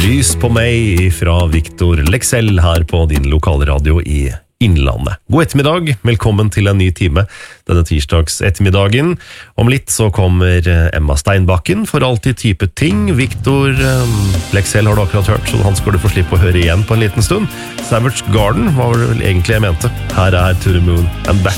Lys på meg fra Victor Lexell her på din lokalradio i Innlandet. God ettermiddag, velkommen til en ny time denne tirsdags ettermiddagen. Om litt så kommer Emma Steinbakken for alltid type ting. Victor Lexell har du akkurat hørt, så han skal du få slippe å høre igjen på en liten stund. Savage Garden var vel egentlig jeg mente. Her er To The Moon and Back.